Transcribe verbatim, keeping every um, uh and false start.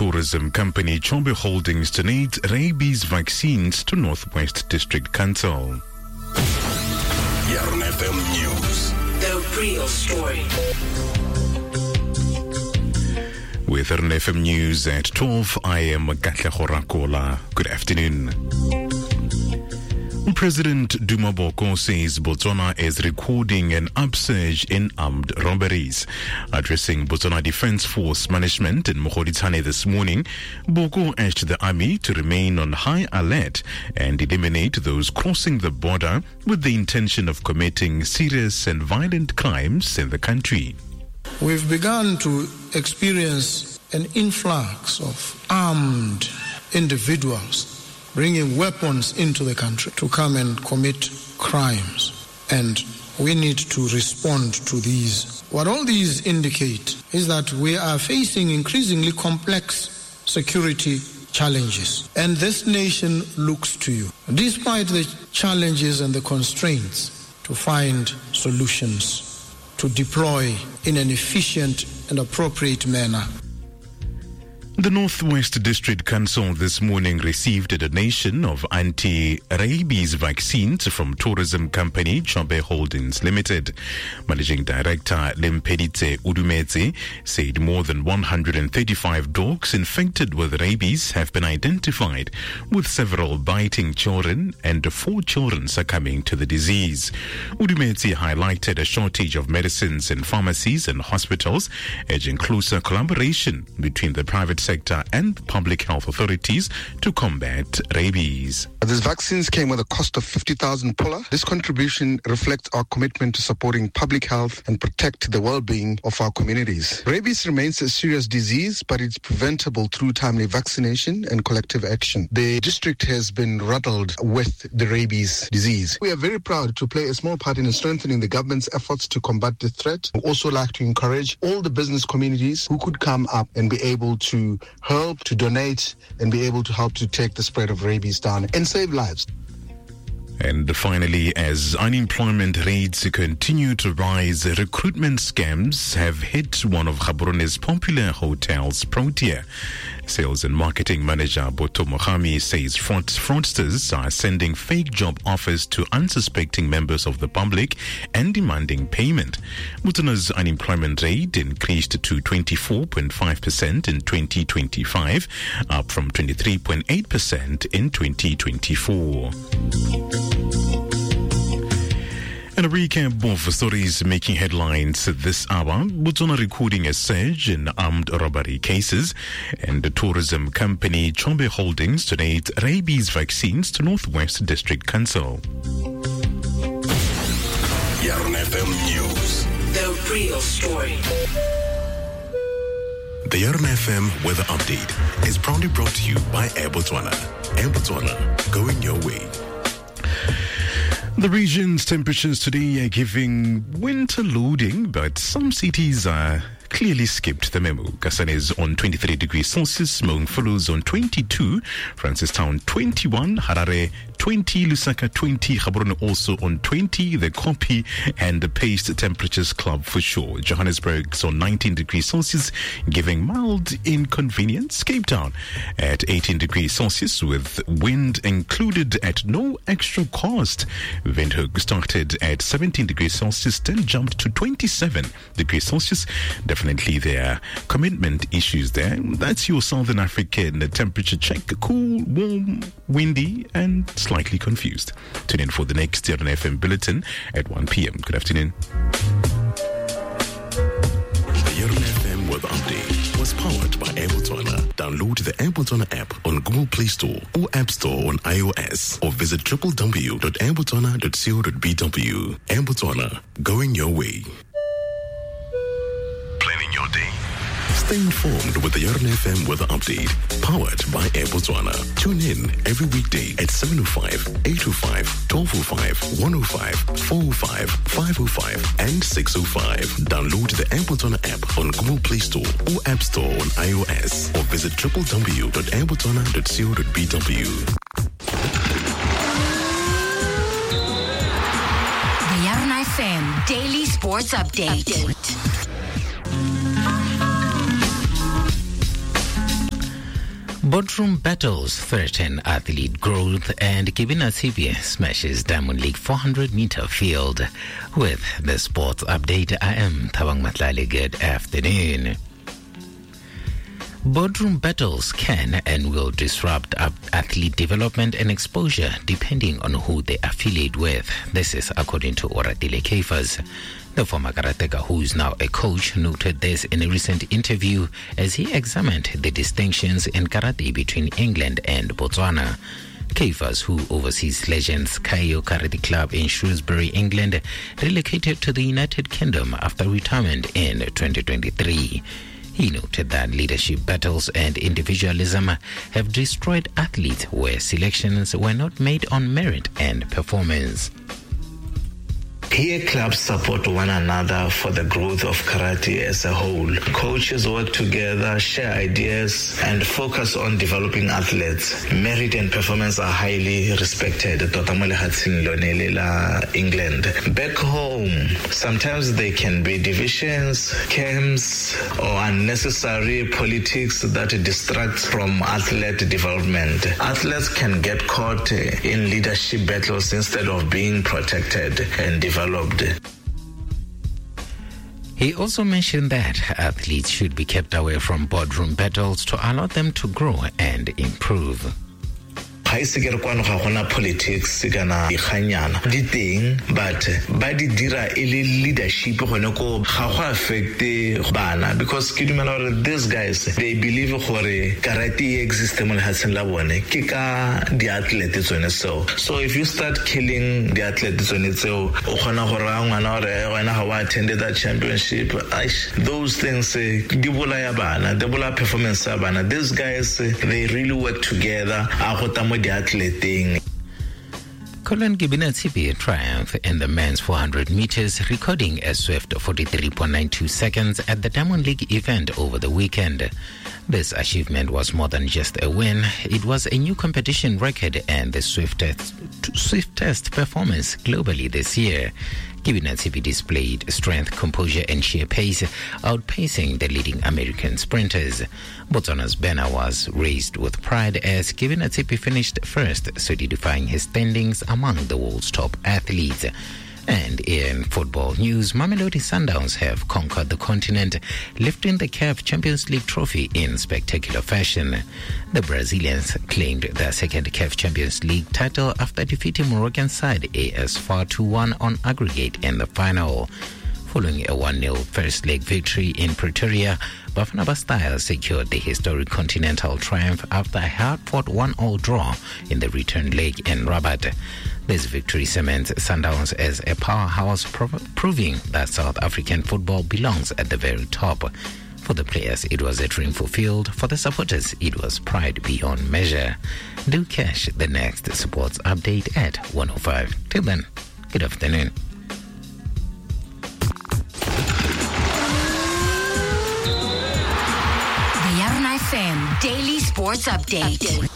tourism company Chombe Holdings donates rabies vaccines to Northwest District Council. Yarn F M News. The real story. With Yarn F M News at twelve, I am Katlego Rakola. Good afternoon. President Duma Boko says Botswana is recording an upsurge in armed robberies. Addressing Botswana Defence Force management in Mogoditshane this morning, Boko urged the army to remain on high alert and eliminate those crossing the border with the intention of committing serious and violent crimes in the country. We've begun to experience an influx of armed individuals bringing weapons into the country to come and commit crimes. And we need to respond to these. What all these indicate is that we are facing increasingly complex security challenges. And this nation looks to you, despite the challenges and the constraints, to find solutions, to deploy in an efficient and appropriate manner. The Northwest District Council this morning received a donation of anti-rabies vaccines from tourism company Chombe Holdings Limited. Managing Director Lempeditse Udumetse said more than one hundred thirty-five dogs infected with rabies have been identified, with several biting children and four children succumbing to the disease. Udumetse highlighted a shortage of medicines in pharmacies and hospitals, urging closer collaboration between the private sector sector and public health authorities to combat rabies. These vaccines came with a cost of fifty thousand pula. This contribution reflects our commitment to supporting public health and protect the well-being of our communities. Rabies remains a serious disease, but it's preventable through timely vaccination and collective action. The district has been riddled with the rabies disease. We are very proud to play a small part in strengthening the government's efforts to combat the threat. We also like to encourage all the business communities who could come up and be able to help, to donate, and be able to help to take the spread of rabies down and save lives. And finally, as unemployment rates continue to rise, recruitment scams have hit one of Gaborene's popular hotels, Protea. Sales and marketing manager Boto Mohami says fraud- fraudsters are sending fake job offers to unsuspecting members of the public and demanding payment. Botswana's unemployment rate increased to twenty-four point five percent in twenty twenty-five, up from twenty-three point eight percent in twenty twenty-four. And a recap of stories making headlines this hour. Botswana recording a surge in armed robbery cases, and the tourism company Chombe Holdings donates rabies vaccines to Northwest District Council. Yarn F M News. The real story. The Yarn F M weather update is proudly brought to you by Air Botswana. Air Botswana, going your way. The region's temperatures today are giving winter loading, but some cities are clearly skipped the memo. Kasane is on twenty-three degrees Celsius, Mongfolo's on twenty-two, Francistown twenty-one, Harare twenty, Lusaka twenty, Gaborone also on twenty, the Kopi and the Paste Temperatures Club for sure. Johannesburg's on nineteen degrees Celsius, giving mild inconvenience. Cape Town at eighteen degrees Celsius with wind included at no extra cost. Windhoek started at seventeen degrees Celsius, then jumped to twenty-seven degrees Celsius. Definitely there are commitment issues there. That's your Southern African temperature check. Cool, warm, windy, and slightly confused. Tune in for the next Yarn F M bulletin at one p.m. Good afternoon. The Yarn F M weather update was powered by Air Botswana. Download the Air Botswana app on Google Play Store or App Store on iOS, or visit w w w dot air botswana dot co dot b w. Air Botswana, going your way. Planning your day. Stay informed with the Yarn F M weather update, powered by Air Botswana. Tune in every weekday at seven oh five, eight oh five, twelve oh five, one oh five, four oh five, five oh five, and six oh five. Download the Air Botswana app on Google Play Store or App Store on iOS, or visit w w w dot air botswana dot co dot b w. The Yarn F M Daily Sports Update. Update. Boardroom battles threaten athlete growth, and Kibina Tsipiye smashes Diamond League four hundred meter field. With the sports update, I am Thabang Matlali. Good afternoon. Boardroom battles can and will disrupt athlete development and exposure depending on who they affiliate with. This is according to Oratile Keifas. The former karateka, who is now a coach, noted this in a recent interview as he examined the distinctions in karate between England and Botswana. Keifas, who oversees Legends Kayo Karate Club in Shrewsbury, England, relocated to the United Kingdom after retirement in twenty twenty-three. He noted that leadership battles and individualism have destroyed athletes where selections were not made on merit and performance. Here, clubs support one another for the growth of karate as a whole. Coaches work together, share ideas, and focus on developing athletes. Merit and performance are highly respected. England. Back home, sometimes there can be divisions, camps, or unnecessary politics that distract from athlete development. Athletes can get caught in leadership battles instead of being protected and developed. He also mentioned that athletes should be kept away from boardroom battles to allow them to grow and improve. Politics kana ikanyana di teng but ba di dira ele leadership gone ko ga go affect bana because ke dumela gore these guys they believe gore karate exists mo lehatsheng la bone ke ka di athletes tsone so so if you start killing the athletes tsone tseo o gona gore ngwana gore wena ha wa attended that championship those things di bolaya bana di bolaya performance ya bana. These guys they really work together a go tamo the athleting. Colin Kibina Tsipiye triumph in the men's four hundred meters, recording a swift forty-three point nine two seconds at the Diamond League event over the weekend. This achievement was more than just a win. It was a new competition record and the swiftest, swiftest performance globally this year. Kibina Tsipiye displayed strength, composure, and sheer pace, outpacing the leading American sprinters. Botswana's banner was raised with pride as Kibina Tsipiye finished first, solidifying his standings among the world's top athletes. And in football news, Mamelodi Sundowns have conquered the continent, lifting the C A F Champions League trophy in spectacular fashion. The Brazilians claimed their second C A F Champions League title after defeating Moroccan side A S F A R two one on aggregate in the final. Following a one nil first leg victory in Pretoria, Bafana Bastille secured the historic continental triumph after a hard-fought one all draw in the return leg in Rabat. This victory cements Sundowns as a powerhouse, prov- proving that South African football belongs at the very top. For the players, it was a dream fulfilled. For the supporters, it was pride beyond measure. Do catch the next sports update at one oh five. Till then, good afternoon. The Yarn F M Daily Sports Update.